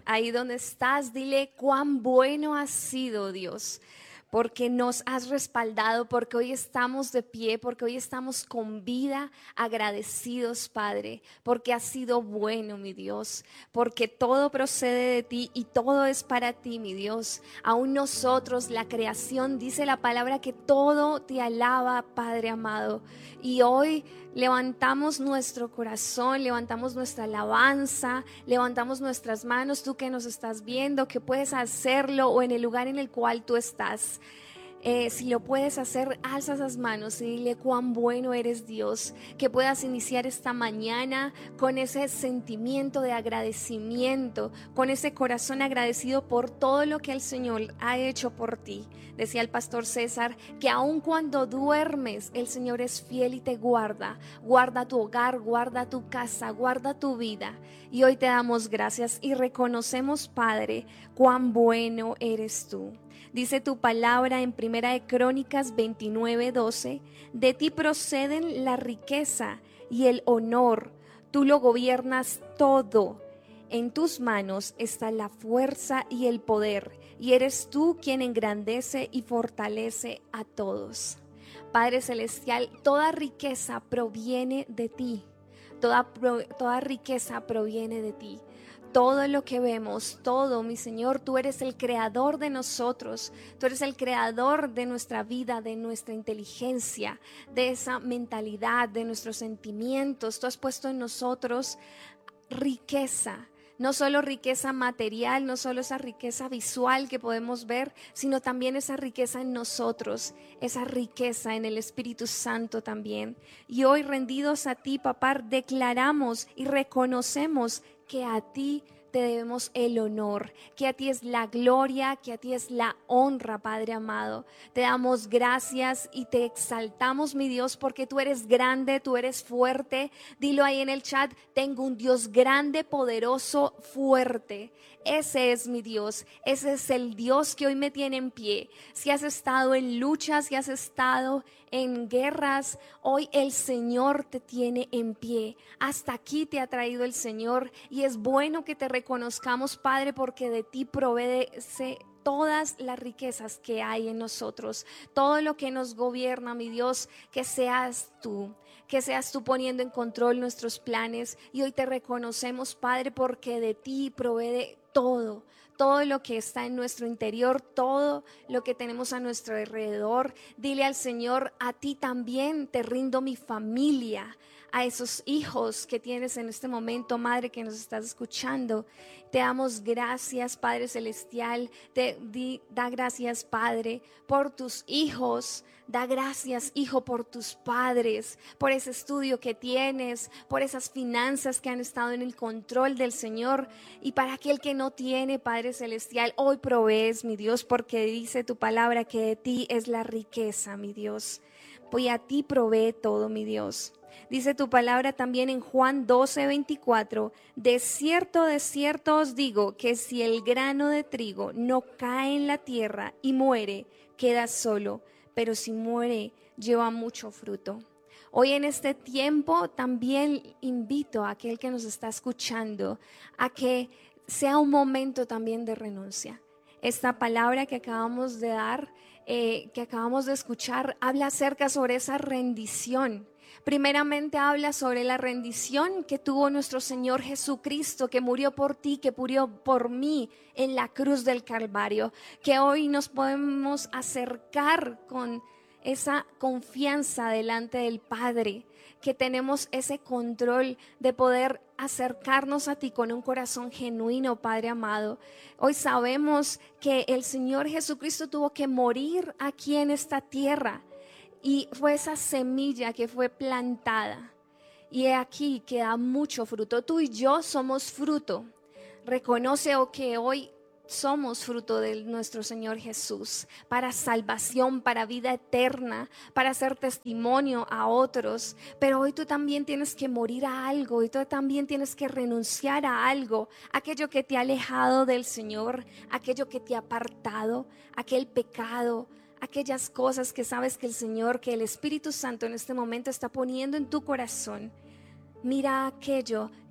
Ahí donde estás, dile cuán bueno has sido, Dios, porque nos has respaldado, porque hoy estamos de pie, porque hoy estamos con vida, agradecidos, Padre, porque has sido bueno, mi Dios, porque todo procede de ti y todo es para ti, mi Dios. Aún nosotros, la creación, dice la palabra que todo te alaba, Padre amado. Y hoy levantamos nuestro corazón, levantamos nuestra alabanza, levantamos nuestras manos, tú que nos estás viendo, que puedes hacerlo o en el lugar en el cual tú estás. Si lo puedes hacer, alza esas manos y dile cuán bueno eres, Dios, que puedas iniciar esta mañana con ese sentimiento de agradecimiento, con ese corazón agradecido por todo lo que el Señor ha hecho por ti. Decía el pastor César que aun cuando duermes, el Señor es fiel y te guarda, guarda tu hogar, guarda tu casa, guarda tu vida. Y hoy te damos gracias y reconocemos, Padre, cuán bueno eres tú. Dice tu palabra en Primera de Crónicas 29:12, de ti proceden la riqueza y el honor, tú lo gobiernas todo. En tus manos está la fuerza y el poder, y eres tú quien engrandece y fortalece a todos. Padre Celestial, toda riqueza proviene de ti, toda riqueza proviene de ti. Todo lo que vemos, todo, mi Señor, tú eres el creador de nosotros, tú eres el creador de nuestra vida, de nuestra inteligencia, de esa mentalidad, de nuestros sentimientos. Tú has puesto en nosotros riqueza, no solo riqueza material, no solo esa riqueza visual que podemos ver, sino también esa riqueza en nosotros, esa riqueza en el Espíritu Santo también. Y hoy, rendidos a ti, papá, declaramos y reconocemos que a ti te debemos el honor, que a ti es la gloria, que a ti es la honra, Padre amado. Te damos gracias y te exaltamos, mi Dios, porque tú eres grande, tú eres fuerte. Dilo ahí en el chat, tengo un Dios grande, poderoso, fuerte. Ese es mi Dios, ese es el Dios que hoy me tiene en pie. Si has estado en luchas, si has estado en guerras, hoy el Señor te tiene en pie. Hasta aquí te ha traído el Señor y es bueno que te reconozcamos, Padre, porque de ti provee todas las riquezas que hay en nosotros, todo lo que nos gobierna, mi Dios, que seas tú poniendo en control nuestros planes. Y hoy te reconocemos, Padre, porque de ti provee todo lo que está en nuestro interior, todo lo que tenemos a nuestro alrededor. Dile al Señor, a ti también te rindo mi familia, a esos hijos que tienes en este momento, madre que nos estás escuchando. Te damos gracias, Padre Celestial. Da gracias, Padre, por tus hijos. Da gracias, Hijo, por tus padres, por ese estudio que tienes, por esas finanzas que han estado en el control del Señor. Y para aquel que no tiene, Padre Celestial, hoy provees, mi Dios, porque dice tu palabra que de ti es la riqueza, mi Dios. Pues a ti provee todo, mi Dios. Dice tu palabra también en Juan 12:24, de cierto os digo que si el grano de trigo no cae en la tierra y muere, queda solo, pero si muere, lleva mucho fruto. Hoy en este tiempo también invito a aquel que nos está escuchando a que sea un momento también de renuncia. Esta palabra que acabamos de dar, que acabamos de escuchar, habla acerca sobre esa rendición. Primeramente habla sobre la rendición que tuvo nuestro Señor Jesucristo, que murió por ti, que murió por mí en la cruz del Calvario, que hoy nos podemos acercar con esa confianza delante del Padre, que tenemos ese control de poder acercarnos a ti con un corazón genuino, Padre amado. Hoy sabemos que el Señor Jesucristo tuvo que morir aquí en esta tierra y fue esa semilla que fue plantada y he aquí que da mucho fruto. Tú y yo somos fruto. Reconoce que hoy somos fruto de nuestro Señor Jesús, para salvación, para vida eterna, para hacer testimonio a otros. Pero hoy tú también tienes que morir a algo y tú también tienes que renunciar a algo, aquello que te ha alejado del Señor, aquello que te ha apartado, aquel pecado, aquellas cosas que sabes que el Señor, que el Espíritu Santo en este momento está poniendo en tu corazón. Mira aquello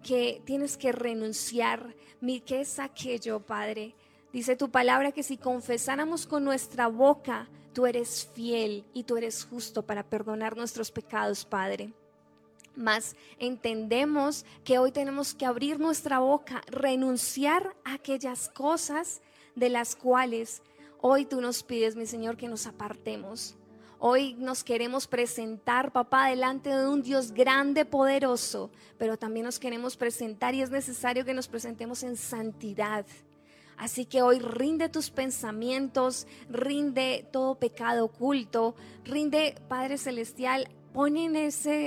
que tienes que renunciar. ¿Qué es aquello, Padre? Dice tu palabra que si confesáramos con nuestra boca, tú eres fiel y tú eres justo para perdonar nuestros pecados, Padre. Mas entendemos que hoy tenemos que abrir nuestra boca, renunciar a aquellas cosas de las cuales hoy tú nos pides, mi Señor, que nos apartemos. Hoy nos queremos presentar, papá, delante de un Dios grande, poderoso, pero también nos queremos presentar y es necesario que nos presentemos en santidad. Así que hoy rinde tus pensamientos, rinde todo pecado oculto, rinde, Padre Celestial, pon en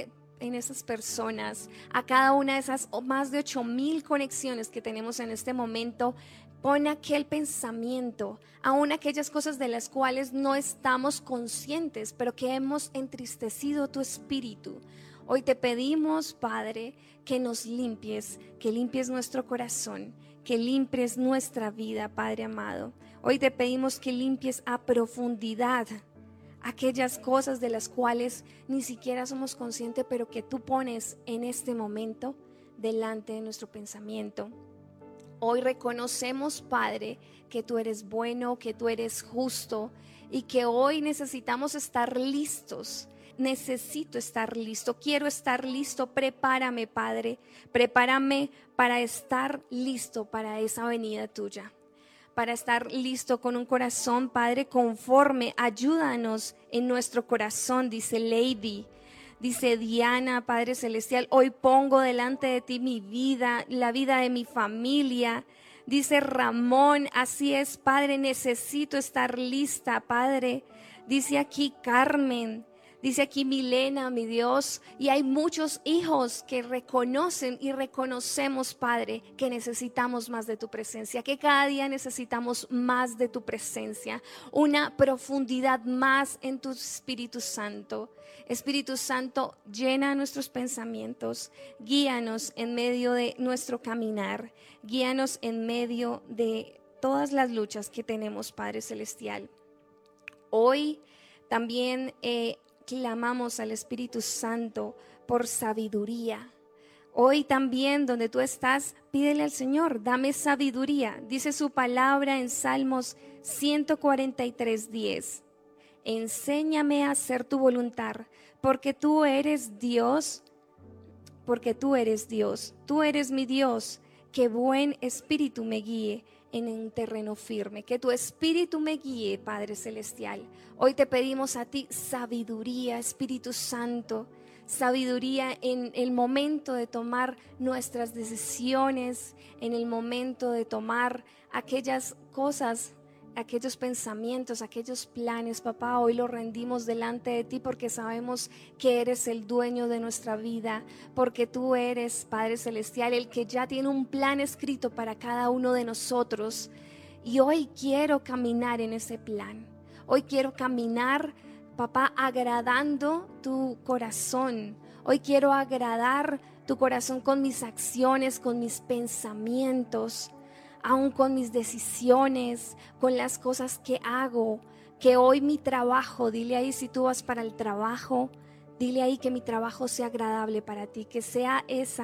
esas personas, a cada una de esas más de 8,000 conexiones que tenemos en este momento, pon aquel pensamiento, aún aquellas cosas de las cuales no estamos conscientes, pero que hemos entristecido tu espíritu. Hoy te pedimos, Padre, que nos limpies, que limpies nuestro corazón, que limpies nuestra vida, Padre amado. Hoy te pedimos que limpies a profundidad aquellas cosas de las cuales ni siquiera somos conscientes, pero que tú pones en este momento delante de nuestro pensamiento. Hoy reconocemos, Padre, que tú eres bueno, que tú eres justo y que hoy necesitamos estar listos. Necesito estar listo, quiero estar listo. Prepárame, Padre, prepárame para estar listo para esa venida tuya, para estar listo con un corazón, Padre, conforme. Ayúdanos en nuestro corazón, dice Lady. Dice Diana, Padre Celestial, hoy pongo delante de ti mi vida, la vida de mi familia. Dice Ramón, así es, Padre, necesito estar lista, Padre. Dice aquí Carmen, dice aquí Milena, mi Dios, y hay muchos hijos que reconocen y reconocemos, Padre, que necesitamos más de tu presencia, que cada día necesitamos más de tu presencia, una profundidad más en tu Espíritu Santo. Espíritu Santo, llena nuestros pensamientos, guíanos en medio de nuestro caminar, guíanos en medio de todas las luchas que tenemos, Padre Celestial. Hoy también clamamos al Espíritu Santo por sabiduría. Hoy también donde tú estás, pídele al Señor, dame sabiduría. Dice su palabra en Salmos 143:10. Enséñame a hacer tu voluntad, porque tú eres Dios, tú eres mi Dios, que buen espíritu me guíe en un terreno firme, que tu espíritu me guíe, Padre Celestial. Hoy te pedimos a ti sabiduría, Espíritu Santo, sabiduría en el momento de tomar nuestras decisiones, en el momento de tomar aquellas cosas, aquellos pensamientos, aquellos planes, papá. Hoy los rendimos delante de ti porque sabemos que eres el dueño de nuestra vida, porque tú eres, Padre Celestial, el que ya tiene un plan escrito para cada uno de nosotros. Y hoy quiero caminar en ese plan. Hoy quiero caminar, papá, agradando tu corazón. Hoy quiero agradar tu corazón con mis acciones, con mis pensamientos, aún con mis decisiones, con las cosas que hago. Que hoy mi trabajo, dile ahí si tú vas para el trabajo, dile ahí que mi trabajo sea agradable para ti, que sea ese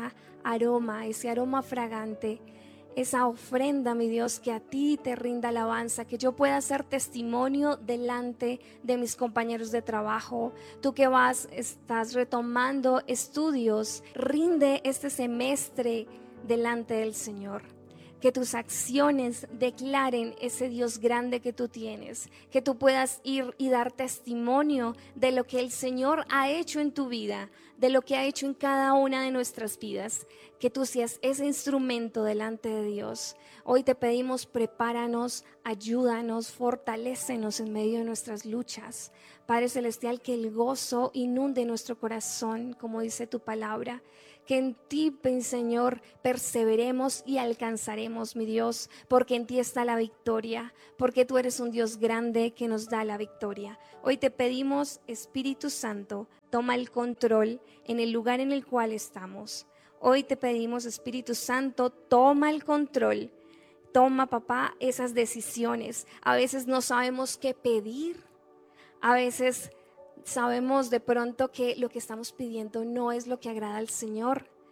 aroma fragante, esa ofrenda, mi Dios, que a ti te rinda alabanza, que yo pueda ser testimonio delante de mis compañeros de trabajo. Tú que estás retomando estudios, rinde este semestre delante del Señor. Que tus acciones declaren ese Dios grande que tú tienes, que tú puedas ir y dar testimonio de lo que el Señor ha hecho en tu vida, de lo que ha hecho en cada una de nuestras vidas, que tú seas ese instrumento delante de Dios. Hoy te pedimos, prepáranos, ayúdanos, fortalécenos en medio de nuestras luchas. Padre Celestial, que el gozo inunde nuestro corazón, como dice tu palabra. Que en ti, Señor, perseveremos y alcanzaremos, mi Dios, porque en ti está la victoria, porque tú eres un Dios grande que nos da la victoria. Hoy te pedimos, Espíritu Santo, toma el control en el lugar en el cual estamos. Hoy te pedimos, Espíritu Santo, toma el control. Toma, papá, esas decisiones. A veces no sabemos qué pedir. A veces sabemos de pronto que lo que estamos pidiendo no es lo que agrada al Señor.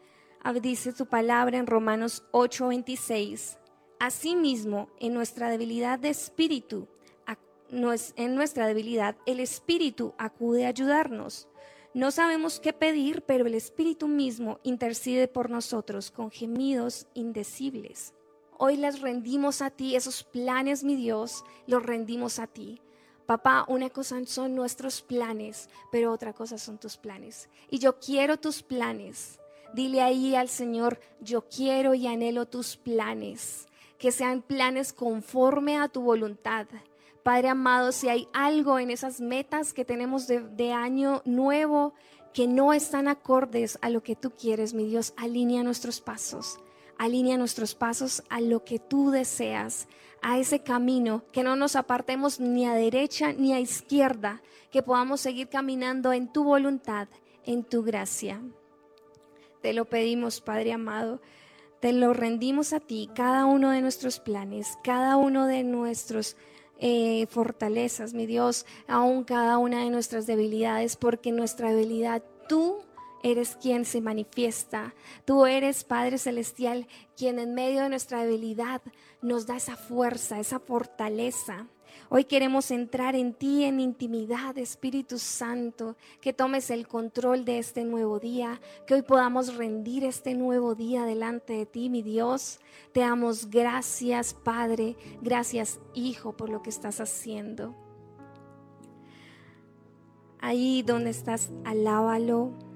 Dice tu palabra en Romanos 8:26. Asimismo, en nuestra debilidad de espíritu, en nuestra debilidad, el Espíritu acude a ayudarnos. No sabemos qué pedir, pero el Espíritu mismo intercede por nosotros con gemidos indecibles. Hoy les rendimos a ti esos planes, mi Dios, los rendimos a ti. Papá, una cosa son nuestros planes, pero otra cosa son tus planes. Y yo quiero tus planes. Dile ahí al Señor, yo quiero y anhelo tus planes, que sean planes conforme a tu voluntad. Padre amado, si hay algo en esas metas que tenemos de año nuevo que no están acordes a lo que tú quieres, mi Dios, alinea nuestros pasos a lo que tú deseas, a ese camino, que no nos apartemos ni a derecha ni a izquierda, que podamos seguir caminando en tu voluntad, en tu gracia. Te lo pedimos, Padre amado, te lo rendimos a ti, cada uno de nuestros planes, cada uno de nuestros fortalezas, mi Dios, aún cada una de nuestras debilidades, porque nuestra debilidad tú eres quien se manifiesta. Tú eres, Padre Celestial, quien en medio de nuestra debilidad nos da esa fuerza, esa fortaleza. Hoy queremos entrar en ti en intimidad, Espíritu Santo, que tomes el control de este nuevo día, que hoy podamos rendir este nuevo día delante de ti, mi Dios. Te damos gracias, Padre, gracias, Hijo, por lo que estás haciendo. Ahí donde estás, alábalo.